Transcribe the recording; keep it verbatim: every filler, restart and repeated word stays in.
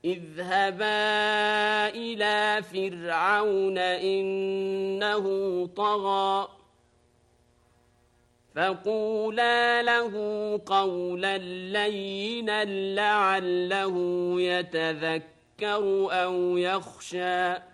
اذهبا إلى فرعون إنه طغى فقولا له قولا لينا لعله يتذكر أو يخشى